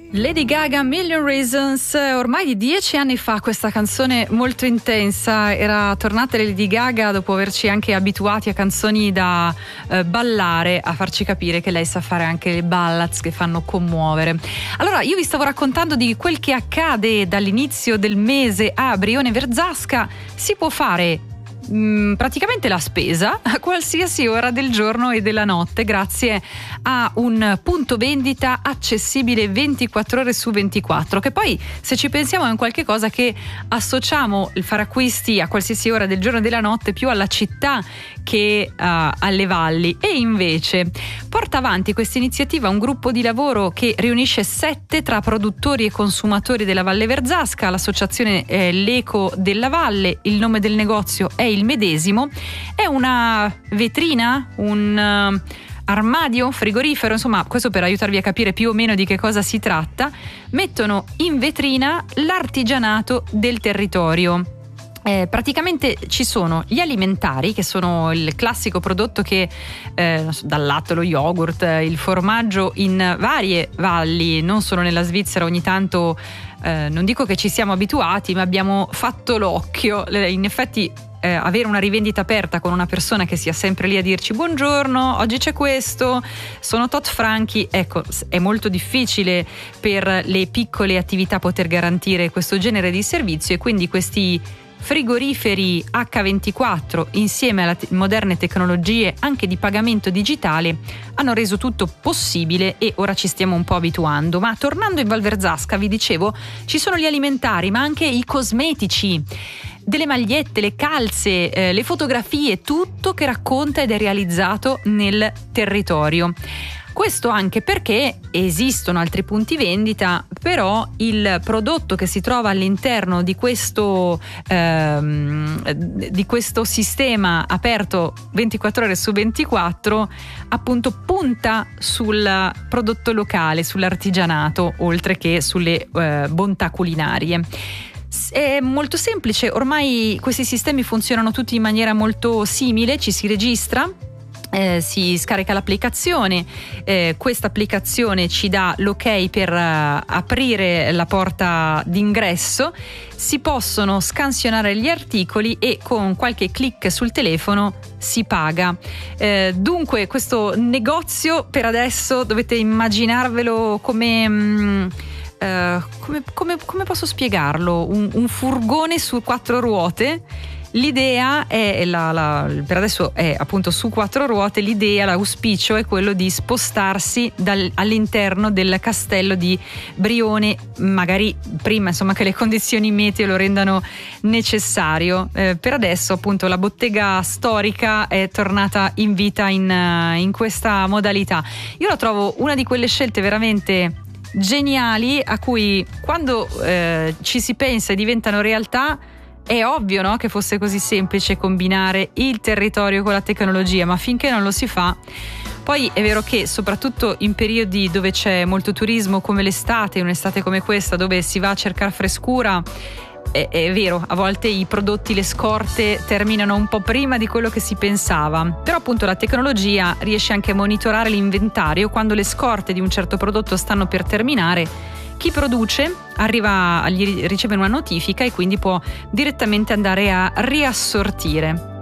Lady Gaga, Million Reasons. Ormai di 10 anni fa questa canzone molto intensa era tornata Lady Gaga dopo averci anche abituati a canzoni da ballare, a farci capire che lei sa fare anche le ballads che fanno commuovere. Allora, io vi stavo raccontando di quel che accade dall'inizio del mese a Brione Verzasca. Si può fare praticamente la spesa a qualsiasi ora del giorno e della notte grazie a un punto vendita accessibile 24 ore su 24, che poi, se ci pensiamo, è un qualche cosa che associamo il fare acquisti a qualsiasi ora del giorno e della notte più alla città che alle valli, e invece porta avanti questa iniziativa un gruppo di lavoro che riunisce 7 tra produttori e consumatori della Valle Verzasca. L'associazione L'Eco della Valle, il nome del negozio è il medesimo, è una vetrina, un armadio, frigorifero, insomma, questo per aiutarvi a capire più o meno di che cosa si tratta. Mettono in vetrina l'artigianato del territorio. Praticamente ci sono gli alimentari, che sono il classico prodotto che dal latte, lo yogurt, il formaggio in varie valli, non solo nella Svizzera. Ogni tanto non dico che ci siamo abituati, ma abbiamo fatto l'occhio. In effetti avere una rivendita aperta con una persona che sia sempre lì a dirci buongiorno, oggi c'è questo, sono tot franchi, ecco, è molto difficile per le piccole attività poter garantire questo genere di servizio, e quindi questi frigoriferi H24 insieme alle moderne tecnologie anche di pagamento digitale hanno reso tutto possibile, e ora ci stiamo un po' abituando. Ma tornando in Val Verzasca, vi dicevo, ci sono gli alimentari ma anche i cosmetici, delle magliette, le calze, le fotografie, tutto che racconta ed è realizzato nel territorio. Questo anche perché esistono altri punti vendita, però il prodotto che si trova all'interno di questo sistema aperto 24 ore su 24 appunto punta sul prodotto locale, sull'artigianato, oltre che sulle bontà culinarie. È molto semplice, ormai questi sistemi funzionano tutti in maniera molto simile, ci si registra, si scarica l'applicazione, questa applicazione ci dà l'ok per aprire la porta d'ingresso, si possono scansionare gli articoli e con qualche click sul telefono si paga. Dunque questo negozio per adesso dovete immaginarvelo come posso spiegarlo? Un furgone su 4 ruote. L'idea è per adesso è appunto su 4 ruote. L'idea, l'auspicio è quello di spostarsi all'interno del castello di Brione, magari prima, insomma, che le condizioni meteo lo rendano necessario. Per adesso appunto la bottega storica è tornata in vita in questa modalità. Io la trovo una di quelle scelte veramente geniali a cui, quando ci si pensa e diventano realtà, è ovvio, no, che fosse così semplice combinare il territorio con la tecnologia, ma finché non lo si fa. Poi è vero che soprattutto in periodi dove c'è molto turismo come l'estate, un'estate come questa dove si va a cercare frescura, è vero, a volte i prodotti, le scorte terminano un po' prima di quello che si pensava, però appunto la tecnologia riesce anche a monitorare l'inventario. Quando le scorte di un certo prodotto stanno per terminare, chi produce riceve una notifica e quindi può direttamente andare a riassortire.